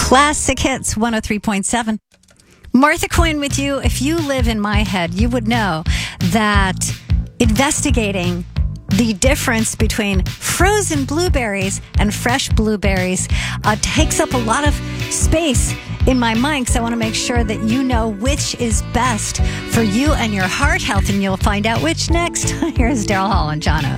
Classic Hits 103.7. Martha Quinn with you. If you live in my head, you would know that investigating the difference between frozen blueberries and fresh blueberries takes up a lot of space in my mind, because I want to make sure that you know which is best for you and your heart health, and you'll find out which next. Here's Daryl Hall and John O.